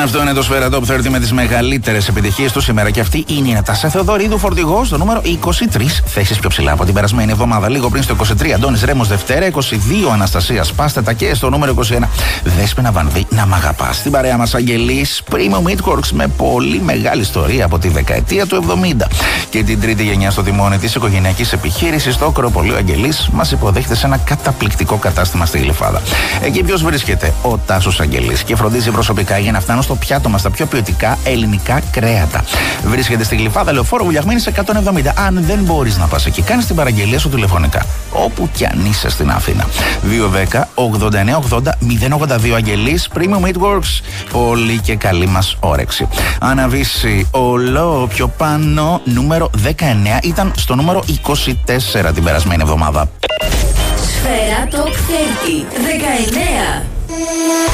Αυτό είναι το Σφαίρα Top 30 με τις μεγαλύτερες επιτυχίες του σήμερα. Και αυτή είναι η Νατάσα Θεοδωρίδου, φορτηγό στο νούμερο 23. Θέσεις πιο ψηλά από την περασμένη εβδομάδα. Λίγο πριν στο 23, Αντώνης Ρέμος Δευτέρα. 22, Αναστασία Σπάστετα. Και στο νούμερο 21, Δέσποινα Βανδύ, Να Μ' Αγαπάς. Στην παρέα μας Αγγελής, Premium Meatworks με πολύ μεγάλη ιστορία από τη δεκαετία του 70. Και την τρίτη γενιά στο τιμόνι της οικογενειακής επιχείρησης στο Ακροπολείο Αγγελής μας υποδέχεται σε ένα καταπληκτικό κατάστημα στη Γλυφάδα. Εκεί ποιος βρίσκεται? Ο Τάσος Αγγελής και φροντίζει προσωπικά για να φτάνουν στο πιάτο μας τα πιο ποιοτικά ελληνικά κρέατα. Βρίσκεται στη Γλυφάδα, Λεωφόρο Βουλιαγμένης 170. Αν δεν μπορείς να πας εκεί, κάνεις την παραγγελία σου τηλεφωνικά, όπου κι αν είσαι στην Αθήνα. 210-8980-082 Αγγελής, Premium Meatworks. Πολύ και καλή μας όρεξη. Αναβήσει όλο πιο πάνω, νούμερο 19 ήταν στο νούμερο 24 την περασμένη εβδομάδα. Σφαίρα Top 30, 19.